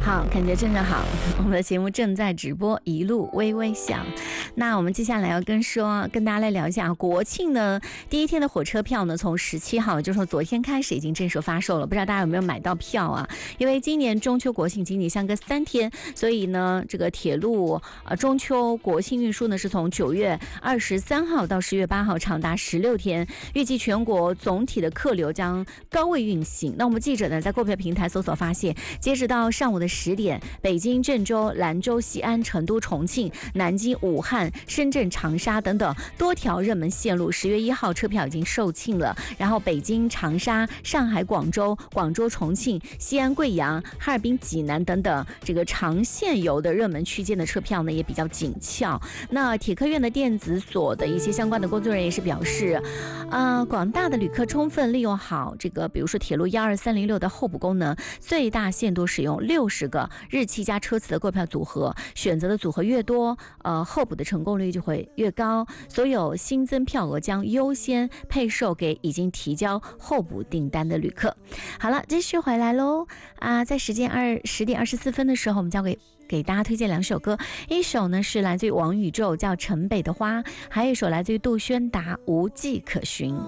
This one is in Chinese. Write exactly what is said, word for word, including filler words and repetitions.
好，感觉真的好。我们的节目正在直播，一路微微笑。那我们接下来要跟说跟大家来聊一下国庆呢第一天的火车票呢，从十七号，就是说昨天开始已经正式发售了，不知道大家有没有买到票啊？因为今年中秋国庆仅仅相隔三天，所以呢，这个铁路呃中秋国庆运输呢是从九月二十三号到十月八号，长达十六天，预计全国总体的客流将高位运行。那我们记者呢在购票平台搜索发现，截止到上午的十点，北京、郑州、兰州、西安、成都、重庆、南京、武汉、深圳、长沙等等多条热门线路，十月一号车票已经售罄了。然后北京、长沙、上海、广州、广州、重庆、西安、贵阳、哈尔滨、济南等等这个长线游的热门区间的车票呢也比较紧俏。那铁科院的电子所的一些相关的工作人员也是表示，呃，广大的旅客充分利用好这个，比如说铁路一二三零六的候补功能，最大限度使用六十个日期加车次的购票组合，选择的组合越多，呃，候补的成功率就会越高。所有新增票额将优先配售给已经提交候补订单的旅客。好了，继续回来喽啊！在时间二十点二十四分的时候，我们将给给大家推荐两首歌，一首呢是来自于王宇宙，叫《城北的花》，还有一首来自于杜轩达，《无迹可寻》。